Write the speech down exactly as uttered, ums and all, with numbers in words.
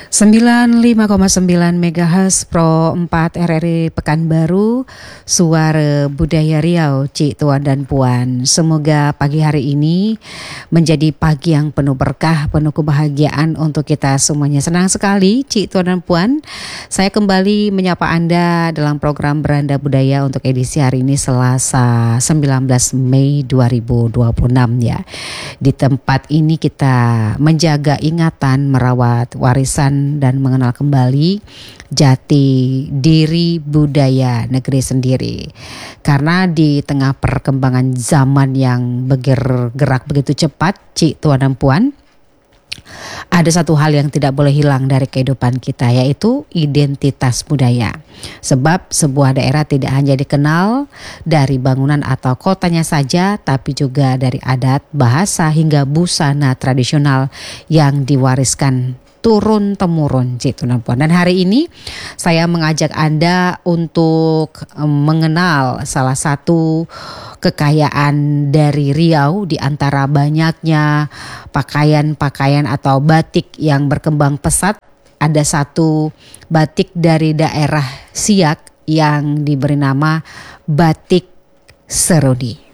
sembilan puluh lima koma sembilan megahertz Pro empat R R I Pekanbaru, Suara Budaya Riau, Cik Tuan dan Puan. Semoga pagi hari ini menjadi pagi yang penuh berkah, penuh kebahagiaan untuk kita semuanya. Senang sekali Cik Tuan dan Puan, saya kembali menyapa Anda dalam program Beranda Budaya untuk edisi hari ini Selasa sembilan belas Mei dua ribu dua puluh enam ya. Di tempat ini kita menjaga ingatan, merawat warisan dan mengenal kembali jati diri budaya negeri sendiri. Karena di tengah perkembangan zaman yang bergerak begitu cepat, Cik Tuan dan Puan, ada satu hal yang tidak boleh hilang dari kehidupan kita, yaitu identitas budaya. Sebab sebuah daerah tidak hanya dikenal dari bangunan atau kotanya saja, tapi juga dari adat, bahasa hingga busana tradisional yang diwariskan turun-temurun, Cik Tuan dan Puan. Dan hari ini saya mengajak Anda untuk mengenal salah satu kekayaan dari Riau di antara banyaknya pakaian-pakaian atau batik yang berkembang pesat. Ada satu batik dari daerah Siak yang diberi nama Batik Seruni.